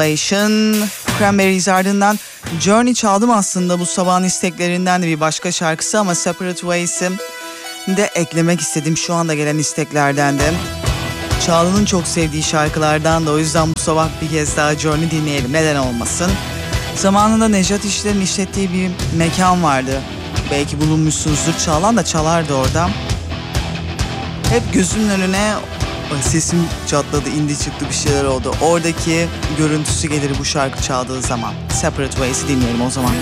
Cranberries ardından Journey çaldım aslında bu sabahın isteklerinden de bir başka şarkısı ama Separate Ways'i de eklemek istedim şu anda gelen isteklerden de. Çağla'nın çok sevdiği şarkılardan da o yüzden bu sabah bir kez daha Journey dinleyelim, neden olmasın. Zamanında Nejat İşler'in işlettiği bir mekan vardı. Belki bulunmuşsunuzdur, Çağlan da çalardı orada. Hep gözümün önüne sesim çatladı, indi çıktı, bir şeyler oldu. Oradaki görüntüsü gelir bu şarkı çaldığı zaman. Separate Ways'i dinleyelim o zaman.